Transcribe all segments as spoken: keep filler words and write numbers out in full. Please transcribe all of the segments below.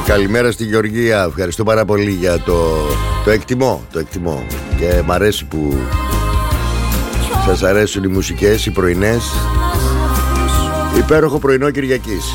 Καλημέρα στη Γεωργία. Ευχαριστώ πάρα πολύ για το, το εκτιμώ, το εκτιμώ. Και μ' αρέσει που σας αρέσουν οι μουσικές, οι πρωινές. Υπέροχο πρωινό Κυριακής.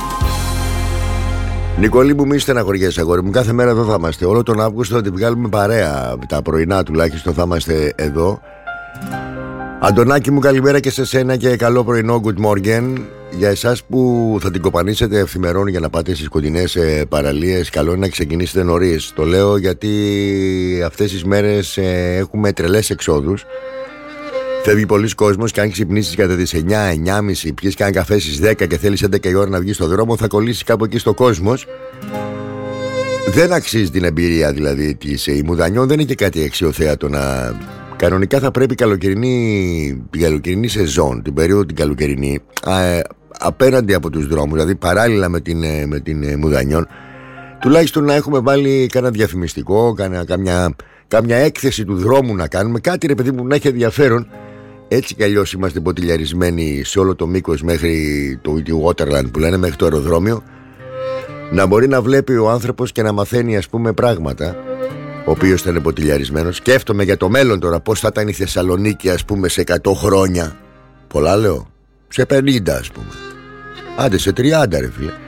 Νικολή μου, μη στεναχωριέσαι αγόρι μου. Κάθε μέρα εδώ θα είμαστε. Όλο τον Αύγουστο θα τη βγάλουμε παρέα. Τα πρωινά τουλάχιστον θα είμαστε εδώ. Αντωνάκη μου, καλημέρα και σε σένα και καλό πρωινό. Good morning. Για εσάς που θα την κοπανίσετε ευθυμερών για να πάτε στις κοντινές παραλίες, καλό είναι να ξεκινήσετε νωρίς. Το λέω γιατί αυτές τις μέρες ε, έχουμε τρελές εξόδους. Φεύγει πολλοί κόσμος και αν ξυπνήσεις κατά τις εννιά, εννιά και μισή, πιείς και ένα καφέ στις δέκα και θέλεις έντεκα η ώρα να βγεις στον δρόμο, θα κολλήσεις κάπου εκεί στο κόσμος. Δεν αξίζει την εμπειρία δηλαδή της ημουδανιών, δεν είναι και κάτι αξιοθέατο να... Κανονικά θα πρέπει καλοκαιρινή, την καλοκαιρινή σεζόν, την περίοδο την καλοκαιρινή, α, απέναντι από τους δρόμους, δηλαδή παράλληλα με την, με την Μουδανιών, τουλάχιστον να έχουμε βάλει κάνα διαφημιστικό, κάνα, κάμια, κάμια έκθεση του δρόμου να κάνουμε, κάτι ρε παιδί μου να έχει ενδιαφέρον. Έτσι κι αλλιώς είμαστε ποτηλιαρισμένοι σε όλο το μήκος μέχρι το Waterland που λένε, μέχρι το αεροδρόμιο. Να μπορεί να βλέπει ο άνθρωπος και να μαθαίνει ας πούμε πράγματα, ο οποίος ήταν ποτηλιαρισμένος. Σκέφτομαι για το μέλλον τώρα πώς θα ήταν η Θεσσαλονίκη ας πούμε σε εκατό χρόνια. Πολλά λέω. Σε πενήντα ας πούμε. Άντε σε τριάντα ρε φίλε.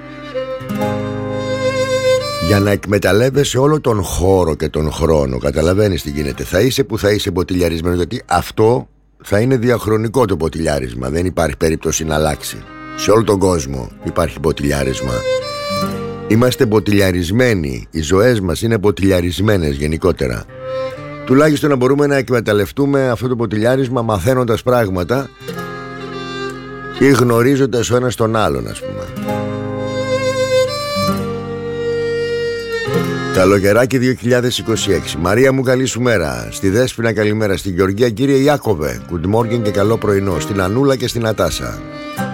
Για να εκμεταλλεύεσαι όλο τον χώρο και τον χρόνο. Καταλαβαίνεις τι γίνεται. Θα είσαι που θα είσαι ποτηλιαρισμένος, γιατί αυτό θα είναι διαχρονικό το ποτηλιάρισμα. Δεν υπάρχει περίπτωση να αλλάξει. Σε όλο τον κόσμο υπάρχει ποτηλιάρισμα. Είμαστε ποτηλιαρισμένοι. Οι ζωές μας είναι ποτηλιαρισμένες γενικότερα. Τουλάχιστον να μπορούμε να εκμεταλλευτούμε αυτό το ποτηλιάρισμα μαθαίνοντας πράγματα ή γνωρίζοντας ο ένας τον άλλον ας πούμε. Καλοκαιράκι δύο χιλιάδες είκοσι έξι. Μαρία μου, καλή σου μέρα. Στη Δέσποινα καλημέρα. Στην Γεωργία κύριε Ιάκωβε, good morning και καλό πρωινό. Στην Ανούλα και στην Ατάσα.